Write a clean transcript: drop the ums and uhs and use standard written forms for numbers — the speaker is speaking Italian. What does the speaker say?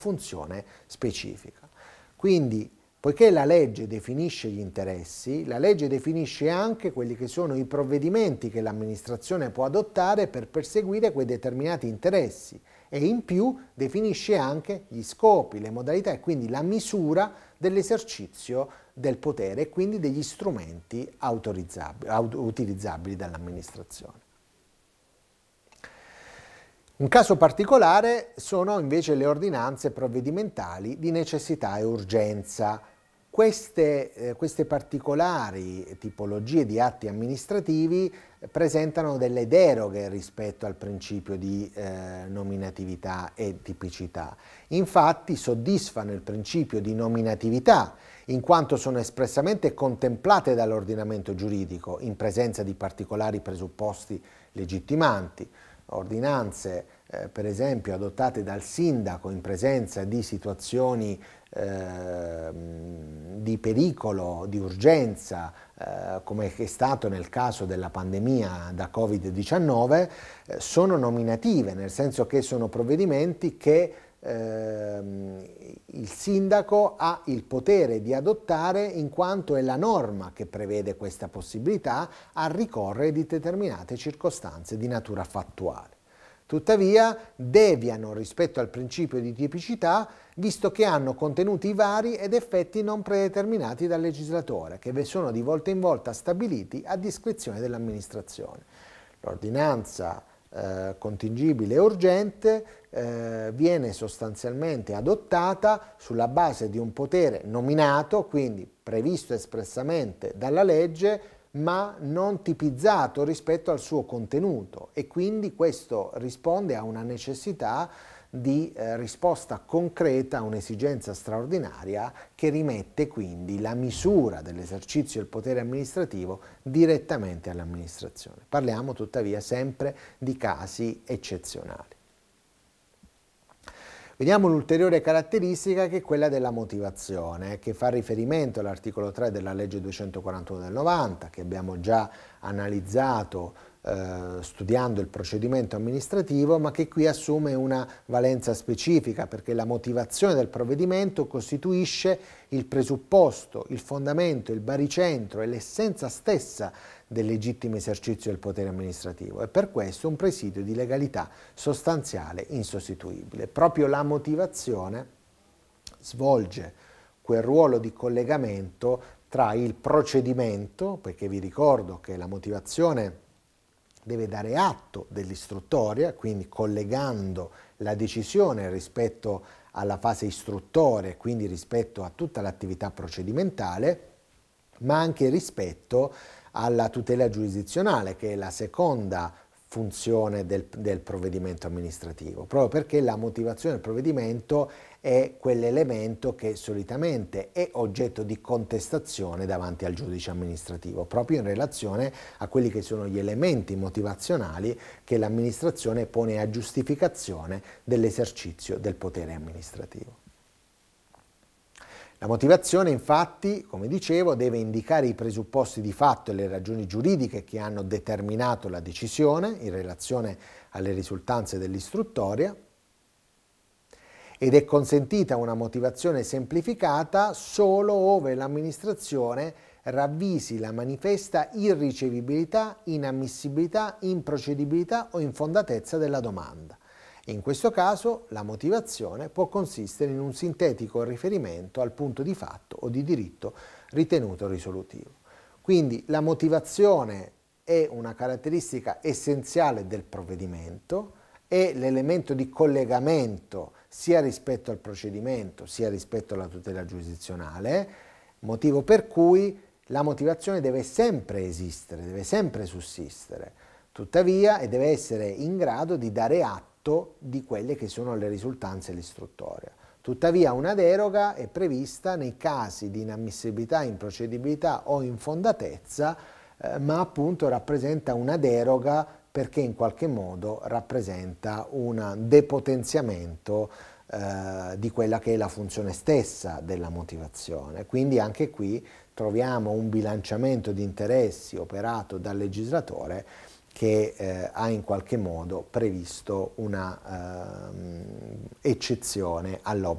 funzione specifica. Quindi, poiché la legge definisce gli interessi, la legge definisce anche quelli che sono i provvedimenti che l'amministrazione può adottare per perseguire quei determinati interessi e in più definisce anche gli scopi, le modalità e quindi la misura dell'esercizio del potere e quindi degli strumenti utilizzabili dall'amministrazione. Un caso particolare sono invece le ordinanze provvedimentali di necessità e urgenza. Queste particolari tipologie di atti amministrativi presentano delle deroghe rispetto al principio di nominatività e tipicità. Infatti soddisfano il principio di nominatività in quanto sono espressamente contemplate dall'ordinamento giuridico in presenza di particolari presupposti legittimanti. Ordinanze per esempio adottate dal sindaco in presenza di situazioni di pericolo, di urgenza, come è stato nel caso della pandemia da Covid-19, sono nominative, nel senso che sono provvedimenti che il sindaco ha il potere di adottare in quanto è la norma che prevede questa possibilità a ricorrere di determinate circostanze di natura fattuale. Tuttavia deviano rispetto al principio di tipicità visto che hanno contenuti vari ed effetti non predeterminati dal legislatore che sono di volta in volta stabiliti a discrezione dell'amministrazione. L'ordinanza contingibile e urgente viene sostanzialmente adottata sulla base di un potere nominato, quindi previsto espressamente dalla legge, ma non tipizzato rispetto al suo contenuto e quindi questo risponde a una necessità di risposta concreta a un'esigenza straordinaria che rimette quindi la misura dell'esercizio del potere amministrativo direttamente all'amministrazione. Parliamo tuttavia sempre di casi eccezionali. Vediamo l'ulteriore caratteristica che è quella della motivazione, che fa riferimento all'articolo 3 della legge 241 del 90, che abbiamo già analizzato studiando il procedimento amministrativo, ma che qui assume una valenza specifica perché la motivazione del provvedimento costituisce il presupposto, il fondamento, il baricentro e l'essenza stessa del legittimo esercizio del potere amministrativo e per questo un presidio di legalità sostanziale insostituibile. Proprio la motivazione svolge quel ruolo di collegamento tra il procedimento, perché vi ricordo che la motivazione deve dare atto dell'istruttoria, quindi collegando la decisione rispetto alla fase istruttoria, quindi rispetto a tutta l'attività procedimentale, ma anche rispetto alla tutela giurisdizionale, che è la seconda funzione del provvedimento amministrativo, proprio perché la motivazione del provvedimento è quell'elemento che solitamente è oggetto di contestazione davanti al giudice amministrativo, proprio in relazione a quelli che sono gli elementi motivazionali che l'amministrazione pone a giustificazione dell'esercizio del potere amministrativo. La motivazione, infatti, come dicevo, deve indicare i presupposti di fatto e le ragioni giuridiche che hanno determinato la decisione in relazione alle risultanze dell'istruttoria ed è consentita una motivazione semplificata solo ove l'amministrazione ravvisi la manifesta irricevibilità, inammissibilità, improcedibilità o infondatezza della domanda. In questo caso la motivazione può consistere in un sintetico riferimento al punto di fatto o di diritto ritenuto risolutivo. Quindi la motivazione è una caratteristica essenziale del provvedimento, è l'elemento di collegamento sia rispetto al procedimento sia rispetto alla tutela giurisdizionale, motivo per cui la motivazione deve sempre esistere, deve sempre sussistere, tuttavia e deve essere in grado di dare atto di quelle che sono le risultanze dell'istruttoria. Tuttavia una deroga è prevista nei casi di inammissibilità, improcedibilità o infondatezza, ma appunto rappresenta una deroga perché in qualche modo rappresenta un depotenziamento di quella che è la funzione stessa della motivazione. Quindi anche qui troviamo un bilanciamento di interessi operato dal legislatore che ha in qualche modo previsto una eccezione all'obbligo